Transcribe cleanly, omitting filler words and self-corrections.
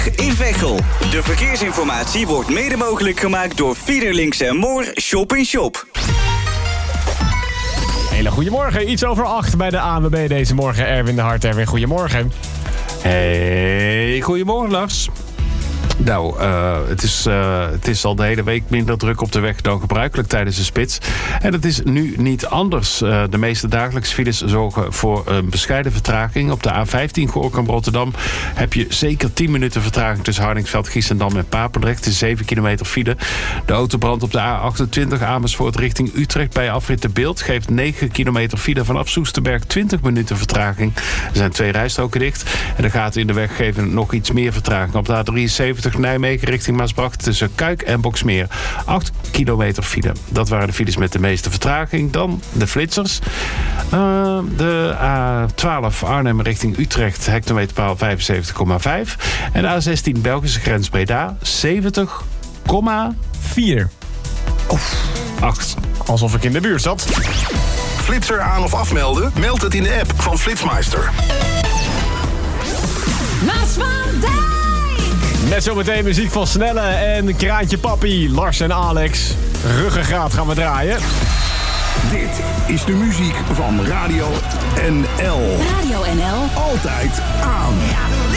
in Veghel. De verkeersinformatie wordt mede mogelijk gemaakt door Fiederlinks en Moor Shop in Shop. Hele goedemorgen, iets over 8 bij de ANWB deze morgen. Erwin de Hart. Erwin, goedemorgen. Hey, goedemorgen Lars. Nou, het is al de hele week minder druk op de weg dan gebruikelijk tijdens de spits. En dat is nu niet anders. De meeste dagelijkse files zorgen voor een bescheiden vertraging. Op de A15 Gorinchem-Rotterdam heb je zeker 10 minuten vertraging tussen Hardingsveld, Giessendam en Papendrecht. Het is 7 kilometer file. De autobrand op de A28 Amersfoort richting Utrecht bij afrit De Beeld geeft 9 kilometer file. Vanaf Soesterberg 20 minuten vertraging. Er zijn 2 rijstroken dicht. En de gaten in de weg geven nog iets meer vertraging. Op de A73 Nijmegen richting Maasbracht tussen Kuik en Boksmeer. 8 kilometer file. Dat waren de files met de meeste vertraging. Dan de flitsers. De A12 Arnhem richting Utrecht. Hectometerpaal 75,5. En de A16 Belgische grens Breda 70,4. 8. Alsof ik in de buurt zat. Flitser aan of afmelden? Meld het in de app van Flitsmeister. Lars van Dijk. Net zometeen muziek van Snelle en Kraantje Papi, Lars en Alex. Ruggengraat gaan we draaien. Dit is de muziek van Radio NL. Radio NL. Altijd aan.